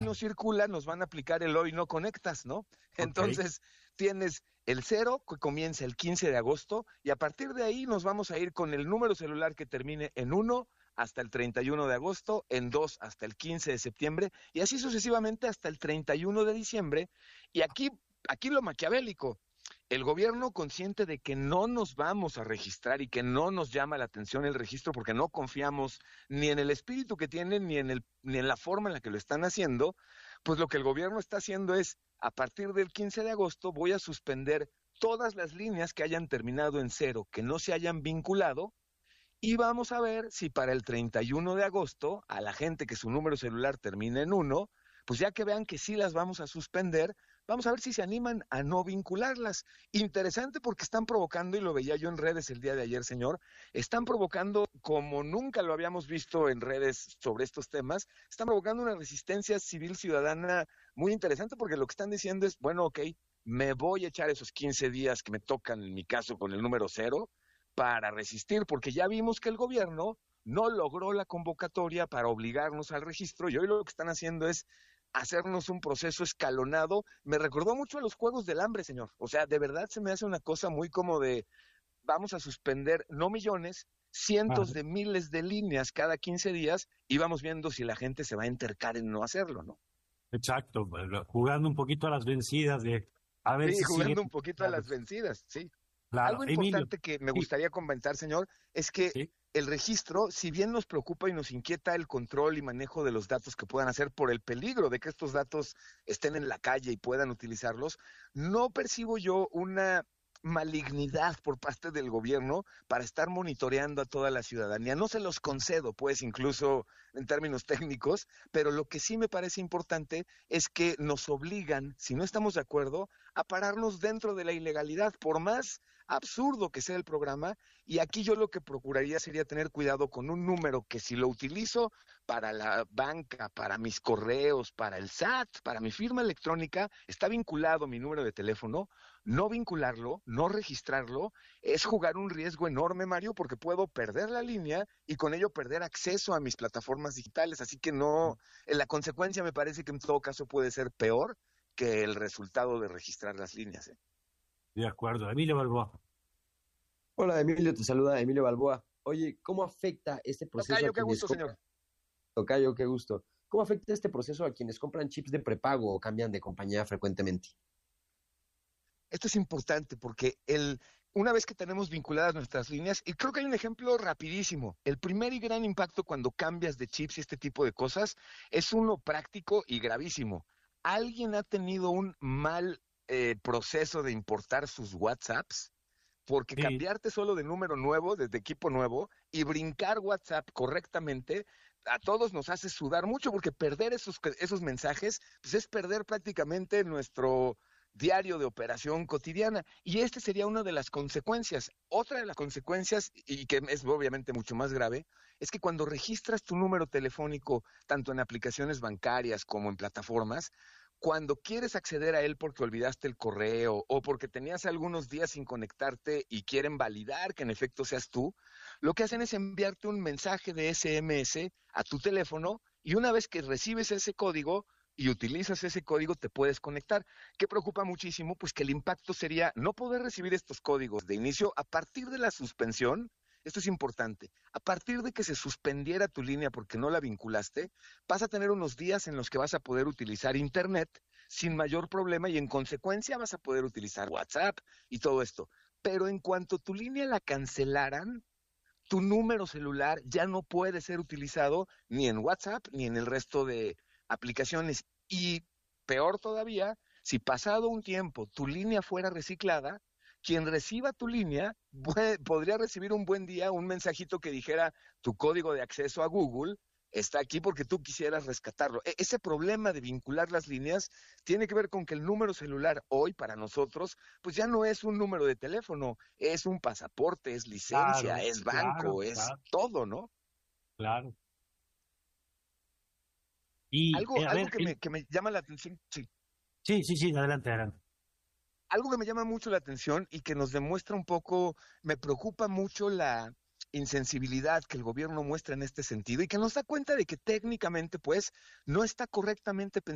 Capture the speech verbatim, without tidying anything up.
no circula, nos van a aplicar el hoy no conectas, ¿no? Entonces, okay. tienes el cero, que comienza el quince de agosto, y a partir de ahí nos vamos a ir con el número celular que termine en uno hasta el treinta y uno de agosto, en dos hasta el quince de septiembre, y así sucesivamente hasta el treinta y uno de diciembre. Y aquí, aquí lo maquiavélico, el gobierno, consciente de que no nos vamos a registrar y que no nos llama la atención el registro porque no confiamos ni en el espíritu que tienen ni en el, ni en la forma en la que lo están haciendo, pues lo que el gobierno está haciendo es, a partir del quince de agosto voy a suspender todas las líneas que hayan terminado en cero, que no se hayan vinculado, y vamos a ver si para el treinta y uno de agosto, a la gente que su número celular termine en uno, pues ya que vean que sí las vamos a suspender, vamos a ver si se animan a no vincularlas. Interesante porque están provocando, y lo veía yo en redes el día de ayer, señor, están provocando, como nunca lo habíamos visto en redes sobre estos temas, están provocando una resistencia civil ciudadana muy interesante, porque lo que están diciendo es, bueno, ok, me voy a echar esos quince días que me tocan, en mi caso, con el número cero, para resistir, porque ya vimos que el gobierno no logró la convocatoria para obligarnos al registro, y hoy lo que están haciendo es hacernos un proceso escalonado. Me recordó mucho a los Juegos del Hambre, señor. O sea, de verdad se me hace una cosa muy como de, vamos a suspender, no millones, cientos Ajá. de miles de líneas cada quince días, y vamos viendo si la gente se va a entercar en no hacerlo, ¿no? Exacto, jugando un poquito a las vencidas de a ver Sí, si sigue. jugando un poquito a las vencidas, sí. Claro, Algo Emilio, importante que me sí, gustaría comentar, señor, es que sí, el registro, si bien nos preocupa y nos inquieta el control y manejo de los datos que puedan hacer por el peligro de que estos datos estén en la calle y puedan utilizarlos, no percibo yo una malignidad por parte del gobierno para estar monitoreando a toda la ciudadanía. No se los concedo, pues, incluso en términos técnicos, pero lo que sí me parece importante es que nos obligan, si no estamos de acuerdo, a pararnos dentro de la ilegalidad, por más absurdo que sea el programa. Y aquí yo lo que procuraría sería tener cuidado con un número que, si lo utilizo para la banca, para mis correos, para el S A T, para mi firma electrónica, está vinculado mi número de teléfono. No vincularlo, no registrarlo, es jugar un riesgo enorme, Mario, porque puedo perder la línea y con ello perder acceso a mis plataformas digitales. Así que no, la consecuencia me parece que en todo caso puede ser peor que el resultado de registrar las líneas, ¿eh? de acuerdo. Emilio Balboa. Hola Emilio, te saluda Emilio Balboa. Oye, ¿cómo afecta este proceso a Tocayo, qué quienes gusto, señor. compran? Tocayo, qué gusto. ¿Cómo afecta este proceso a quienes compran chips de prepago o cambian de compañía frecuentemente? Esto es importante porque el, una vez que tenemos vinculadas nuestras líneas, y creo que hay un ejemplo rapidísimo, el primer y gran impacto cuando cambias de chips y este tipo de cosas es uno práctico y gravísimo. ¿Alguien ha tenido un mal eh, proceso de importar sus WhatsApps? Porque Sí, cambiarte solo de número nuevo, desde equipo nuevo, y brincar WhatsApp correctamente, a todos nos hace sudar mucho, porque perder esos, esos mensajes, pues es perder prácticamente nuestro diario de operación cotidiana. Y este sería una de las consecuencias. Otra de las consecuencias, y que es obviamente mucho más grave, es que cuando registras tu número telefónico, tanto en aplicaciones bancarias como en plataformas, cuando quieres acceder a él porque olvidaste el correo o porque tenías algunos días sin conectarte y quieren validar que en efecto seas tú, lo que hacen es enviarte un mensaje de S M S a tu teléfono, y una vez que recibes ese código y utilizas ese código te puedes conectar. ¿Qué preocupa muchísimo? Pues que el impacto sería no poder recibir estos códigos de inicio a partir de la suspensión. Esto es importante. A partir de que se suspendiera tu línea porque no la vinculaste, vas a tener unos días en los que vas a poder utilizar Internet sin mayor problema, y en consecuencia vas a poder utilizar WhatsApp y todo esto. Pero en cuanto tu línea la cancelaran, tu número celular ya no puede ser utilizado ni en WhatsApp ni en el resto de aplicaciones. Y peor todavía, si pasado un tiempo tu línea fuera reciclada, quien reciba tu línea puede, podría recibir un buen día un mensajito que dijera: tu código de acceso a Google está aquí porque tú quisieras rescatarlo. E- ese problema de vincular las líneas tiene que ver con que el número celular hoy para nosotros pues ya no es un número de teléfono, es un pasaporte, es licencia, claro, es claro, banco, es claro, todo, ¿no? claro. Y Algo, eh, a algo ver, que me, el- que me llama la atención, sí, sí, sí, sí, adelante, adelante. algo que me llama mucho la atención y que nos demuestra un poco, me preocupa mucho la insensibilidad que el gobierno muestra en este sentido, y que nos da cuenta de que técnicamente, pues, no está correctamente pensado